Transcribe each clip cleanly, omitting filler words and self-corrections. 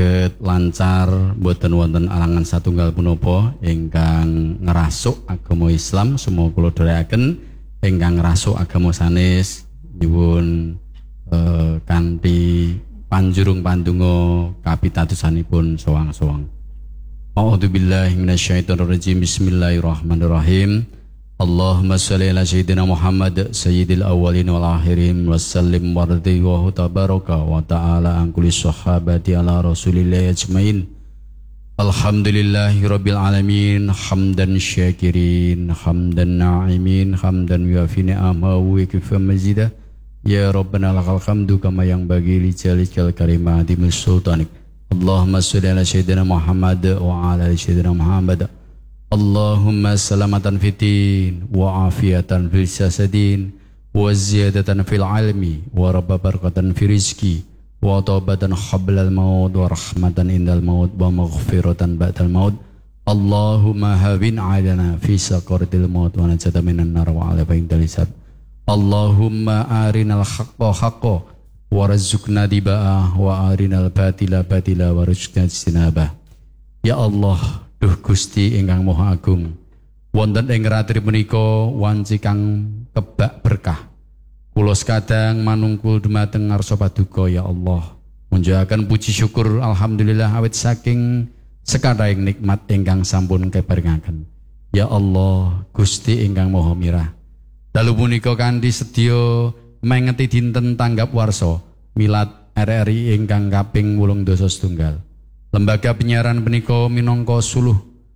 saged lancar boten wonten alangan satunggal punapa ingkang ngerasuk agama Islam semoga kula dherekaken ingkang ngerasuk agama sanes nyuwun kanthi panjurung pandonga kapitadosanipun sowang-sowang. A'udzubillahi minasyaitonir rajim. Bismillahirrahmanirrahim. Allahumma shalli ala sayyidina Muhammad sayyidil awwalin wal akhirin wa sallim wardi wa tabaraka wa ta'ala an kulli sahabati ala rasulillahi ajmain. Alhamdulillahi rabbil alamin hamdan syakirin hamdan na'imin hamdan yuafi ni'amahu wa yakfi mazidah. Ya Rabbana lakal hamdu kama yang bagi li jalikal karimati min sultanik. Allahumma shalli ala sayyidina Muhammad wa ala sayyidina Muhammad. Allahumma salamatan fitin wa afiatan fil jasadin wa ziyadatan fil ilmi wa rabba barakatan fi rizki wa taubatan qablal maut wa rahmatan indal maut wa maghfiratan ba'dal maut. Allahumma hawin 'alaina fi sakaratil maut wa najata minan nar wa 'ala ba'dal hisab. Allahumma arinal haqqa haqqa warzuqna tiba'ah wa arinal batila batila warzuqna ijtinabah. Ya Allah, duh Gusti ingkang Maha Agung, wonten ing ratri punika wanci kang kebak berkah. Kula sekadang manungkul dumateng ngarsa paduka ya Allah. Munjuaken puji syukur alhamdulillah awit saking sekadhaing nikmat ingkang sampun keparingaken. Ya Allah, Gusti ingkang Maha Mirah. Dalu punika kanthi sedya mengeti dinten tanggap warsa milad RRI ingkang kaping 8 Lembaga penyiaran punika minangka suluh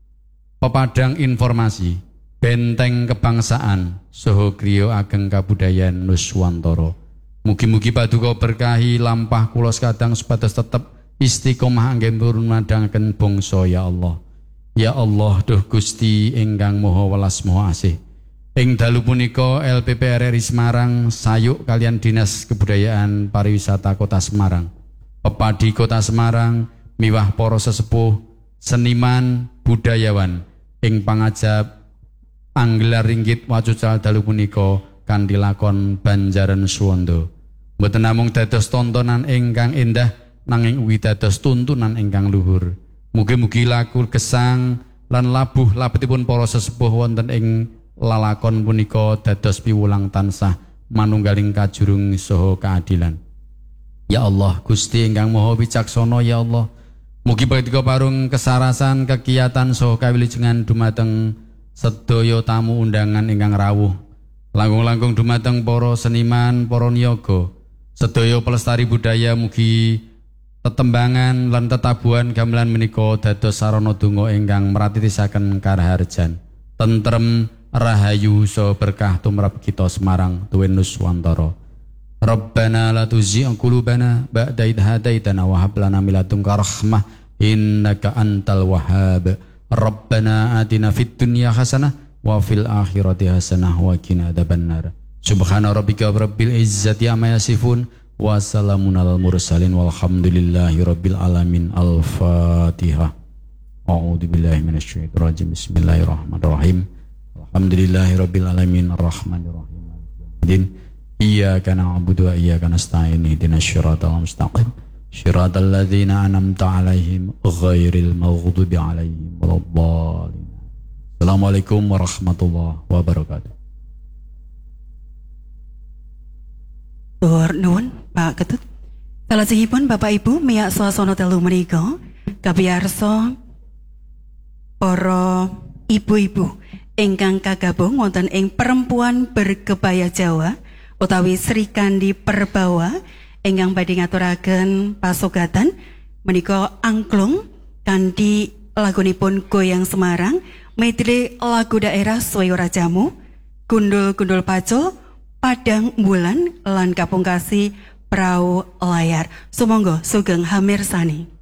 pepadang informasi, benteng kebangsaan, saha griya ageng kabudayan Nuswantara. Mugi-mugi paduka berkahi lampah kula sekadang supados tetep istiqomah anggen purun madhangaken bangsa ya Allah. Ya Allah, duh Gusti ingkang Maha Welas Maha Asih. Ing dalu punika LPP RRI Semarang sayuk kalian Dinas Kebudayaan Pariwisata Kota Semarang, Pepadi Kota Semarang, miwah para sesepuh, seniman, budayawan ing pangajab anggelar ringgit wacucal dalu punika kanthi lakon Banjaran Suwanda. Mboten namung dados tontonan ingkang endah nanging ugi dados tuntunan ingkang luhur. Mugi-mugi laku gesang lan labuh labetipun para sesepuh wonten ing lalakon punika dados piwulang tansah manunggaling kajurung saha keadilan. Ya Allah, Gusti ingkang Maha Wicaksana ya Allah. Mugi patika parung kesarasan kegiatan saha kawilujengan dumateng sedaya tamu undangan ingkang rawuh. Langkung-langkung dumateng para seniman, para niyaga, sedaya pelestari budaya mugi tetembangan lan tetabuhan gamelan menika dados sarana donga ingkang mratitisaken karaharjan, tentrem, rahayu saha berkah tumrap kita Semarang tuwin Nuswantara. Rabbana la tuzigh qulubana ba'da idh hadaitana wa hab lana min ladunka rahmah innaka antal wahhab. Rabbana atina fid dunya hasanah wa fil akhirati hasanah wa qina adzabannar. Subhana rabbika rabbil izzati amma yasifun wa salamun alal mursalin walhamdulillahi rabbil alamin. Al-Fatihah. A'udzu billahi minasyaitonir rajim. Bismillahirrahmanirrahim. Alhamdulillahi rabbil alamin arrahmanir rahim. Iyyaka na'budu wa iyyaka nasta'in ihdinas siratal mustaqim siratal ladzina an'amta 'alaihim ghairil maghdubi 'alaihim waladdallin. Assalamualaikum warahmatullahi wabarakatuh. Tur nuwun Pak Ketut. Salajengipun Bapak Ibu miyak swasana telu menika kabiyarsa para ibu-ibu ingkang kagabung wonten ing Perempuan Berkebaya Jawa utawi Sri Kandi Perbawa ingkang badhe ngaturaken pasugatan menika angklung kanthi lagunipun Goyang Semarang, medley lagu daerah Swayora Jamu, Gundul-gundul Pacul, Padang Bulan lan kapungkasi Prau Layar. Sumangga sugeng hamirsani.